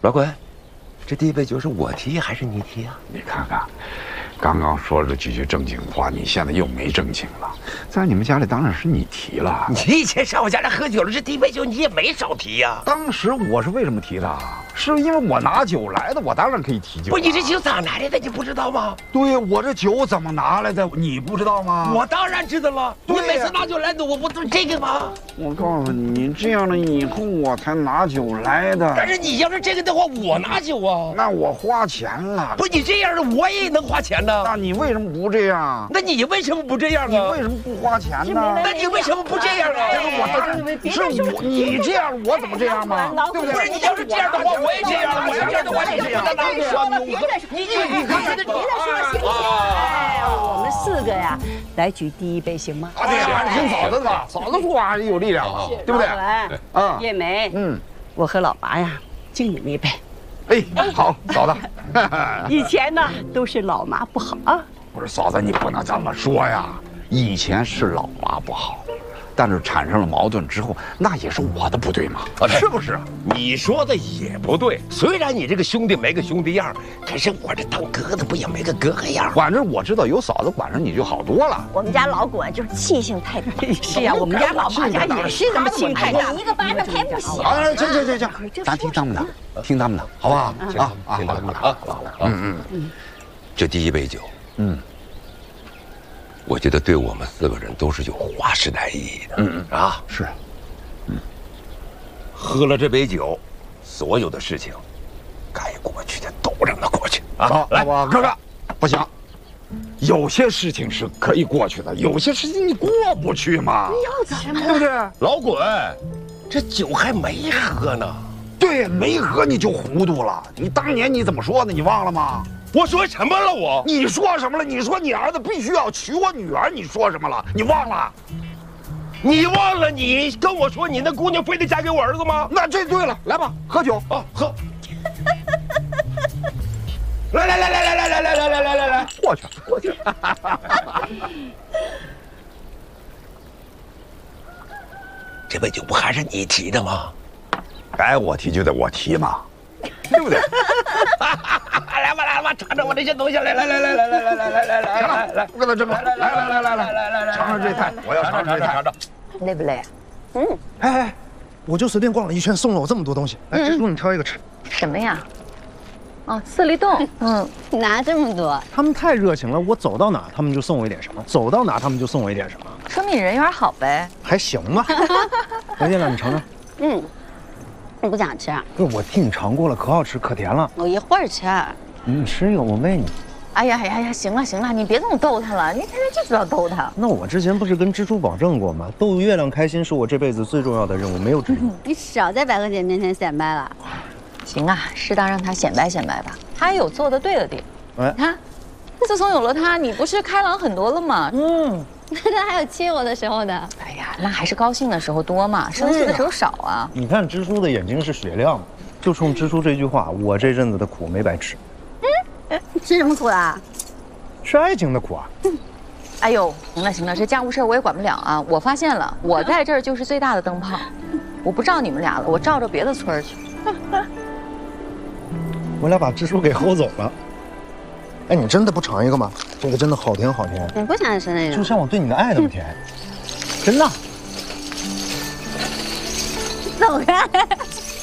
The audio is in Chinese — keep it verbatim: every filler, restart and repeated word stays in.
老滚，这第一杯酒是我提还是你提啊？ 你看看，刚刚说了几句正经话，你现在又没正经了。在你们家里当然是你提了。 你以前上我家来喝酒了，这第一杯酒你也没少提呀。 当时我是为什么提的？是因为我拿酒来的，我当然可以提酒。 不，你这酒咋来的？你不知道吗？ 对，我这酒怎么拿来的？你不知道吗？ 我当然知道了。你每次拿酒来的，我不都是这个吗？ 我告诉你，你这样的以后我才拿酒来的。 但是你要是这个的话，我拿酒啊。 那我花钱了。 不，你这样的我也能花钱呢。 那你为什么不这样？ 那你为什么不这样啊？ 你为什么不花钱呢？ 那你为什么不这样啊？ 这个我当然是我，你这样我怎么这样吗？对不对？ 不是，你要是这样的话，我也这样。我要这样的话，你这样。 别说了，别再说，你你你看，别再说了，行不行？哎，我们四个呀，来举第一杯行吗？ 啊，对呀，听嫂子的，嫂子说话还是有力量啊，对不对？ 啊，叶梅， 嗯， 我和老麻呀，敬你们一杯。 哎，好，嫂子。 以前呢，都是老麻不好啊。 不是嫂子，你不能这么说呀。以前是老麻不好。但是产生了矛盾之后，那也是我的不对嘛，是不是？ 你说的也不对。虽然你这个兄弟没个兄弟样，可是我这当哥的不也没个哥哥样？ 反正我知道有嫂子管着你就好多了。 我们家老滚就是气性太大。 是呀，我们家老麻家也是这么气性太大， 一个巴掌拍不响。 啊，行行行行，咱听他们的，听他们的，好不好？啊啊， 听他们的啊，好了，嗯嗯，这第一杯酒，嗯。我觉得对我们四个人都是有划时代意义的，嗯嗯啊， 是， 嗯，喝了这杯酒，所有的事情，该过去的都让它过去啊！ 好，来，哥哥，不行，有些事情是可以过去的，有些事情你过不去嘛。 要怎么？ 对不对？ 老滚，这酒还没喝呢。 对，没喝你就糊涂了。你当年你怎么说的？你忘了吗？ 我说什么了？我你说什么了？你说你儿子必须要娶我女儿，你说什么了？你忘了？ 你忘了？你跟我说你那姑娘非得嫁给我儿子吗？ 那这对了，来吧，喝酒啊，喝！来来来来来来来来来来来来来， 过去过去。 这杯酒不还是你提的吗？ 该我提就得我提嘛，对不对？ 来吧来吧，尝尝我这些东西，来来来来来来来来来来来来来， 不跟他争了，来来来来来来来来，尝尝这菜，我要尝尝这菜， 累不累？嗯， 哎哎，我就随便逛了一圈，送了我这么多东西，来，蜘蛛你挑一个吃。 什么呀？哦，四粒冻。嗯，拿这么多， 他们太热情了，我走到哪他们就送我一点什么，走到哪他们就送我一点什么， 说明你人缘好呗。 还行吧。来，燕亮你尝尝。 嗯，你不想吃啊？ 不是，我替你尝过了，可好吃可甜了。 我一会儿吃。 你吃一个，我喂你。 哎呀呀呀，行了行了，你别这么逗他了，你天天就知道逗他。 那我之前不是跟蜘蛛保证过吗？逗月亮开心是我这辈子最重要的任务，没有之一。 你少在白鹤姐面前显摆了。行啊，适当让他显摆显摆吧，他也有做得对的地方。哎，你看，自从有了他，你不是开朗很多了吗？嗯，他还有气我的时候呢。哎呀，那还是高兴的时候多嘛，生气的时候少啊。 你看蜘蛛的眼睛是雪亮的，就冲蜘蛛这句话，我这阵子的苦没白吃。 嗯，吃什么苦啊？ 吃爱情的苦啊。 嗯，哎呦，行了行了，这家务事我也管不了啊。我发现了，我在这儿就是最大的灯泡，我不照你们俩了，我照着别的村去。 我俩把蜘蛛给薅走了。哎，你真的不尝一个吗？这个真的好甜好甜。 你不想吃那个？ 就像我对你的爱那么甜，真的。 走开！